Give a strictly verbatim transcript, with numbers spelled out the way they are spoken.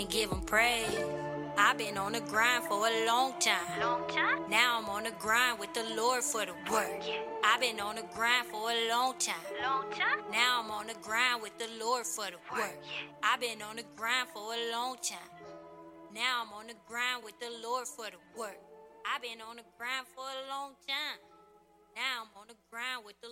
and give him praise. I've been on the grind for a long time. Long time? Now I'm on the grind with the Lord for the work. I've been on the grind for a long time. Long time? Now I'm on the grind with the Lord for the work. I've been on the grind for a long time. Now I'm on the grind with the Lord for the work. I've been on the grind for a long time. Now I'm on the grind with the